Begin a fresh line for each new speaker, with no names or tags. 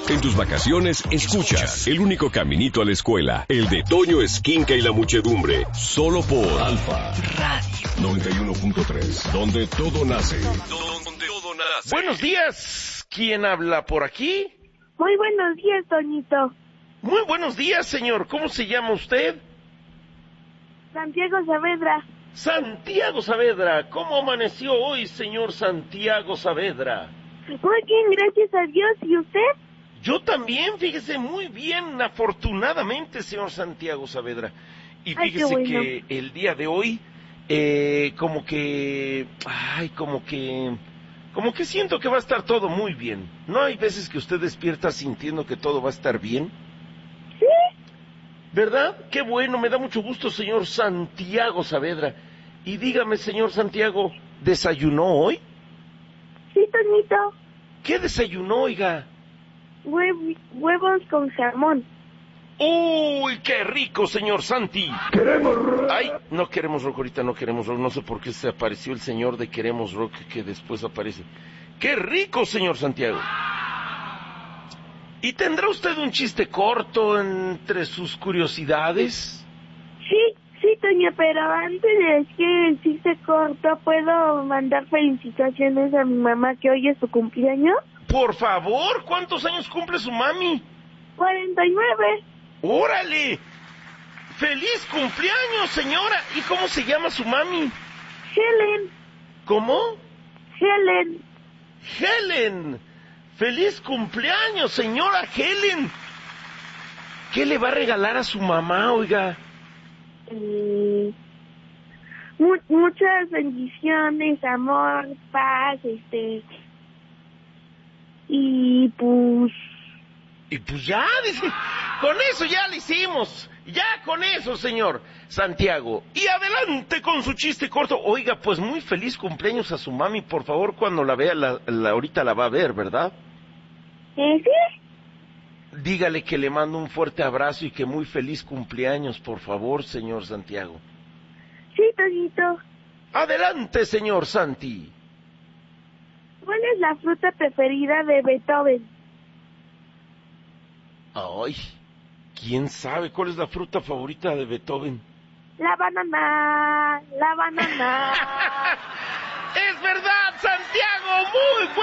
En tus vacaciones, escuchas el único caminito a la escuela, el de Toño Esquinca y la muchedumbre, solo por Alfa Radio 91.3, donde todo nace.
Buenos días, ¿quién habla por aquí?
Muy buenos días, Toñito.
Muy buenos días, señor. ¿Cómo se llama usted?
Santiago Saavedra.
Santiago Saavedra. ¿Cómo amaneció hoy, señor Santiago Saavedra?
Muy bien, gracias a Dios. ¿Y usted?
Yo también, fíjese, muy bien, afortunadamente, señor Santiago Saavedra. Y fíjese que el día de hoy, como que siento que va a estar todo muy bien. ¿No hay veces que usted despierta sintiendo que todo va a estar bien?
Sí.
¿Verdad? Qué bueno, me da mucho gusto, señor Santiago Saavedra. Y dígame, señor Santiago, ¿desayunó hoy?
Sí, Toñito.
¿Qué desayunó, oiga?
Huevos con jamón.
¡Uy, qué rico, señor Santi! ¡Queremos rock! Ay, no queremos rock ahorita, no queremos rock. No sé por qué se apareció el señor de Queremos Rock que después aparece. ¡Qué rico, señor Santiago! ¿Y tendrá usted un chiste corto entre sus curiosidades?
Sí, Toño, pero antes de decir el chiste corto, ¿puedo mandar felicitaciones a mi mamá que hoy es su cumpleaños?
Por favor, ¿cuántos años cumple su mami?
49.
¡Órale! ¡Feliz cumpleaños, señora! ¿Y cómo se llama su mami?
Helen.
¿Cómo?
Helen.
¡Helen! ¡Feliz cumpleaños, señora Helen! ¿Qué le va a regalar a su mamá, oiga?
Muchas bendiciones, amor, paz, y pues
ya, dice, con eso ya lo hicimos. Ya con eso, señor Santiago. Y adelante con su chiste corto. Oiga, pues muy feliz cumpleaños a su mami. Por favor, cuando la vea, ahorita la va a ver, ¿verdad?
¿sí?
Dígale que le mando un fuerte abrazo y que muy feliz cumpleaños, por favor, señor Santiago.
Sí, Toñito.
Adelante, señor Santi.
¿Cuál es la fruta preferida de Beethoven?
Ay, ¿quién sabe cuál es la fruta favorita de Beethoven?
La banana.
¡Es verdad, Santiago! ¡Muy bueno!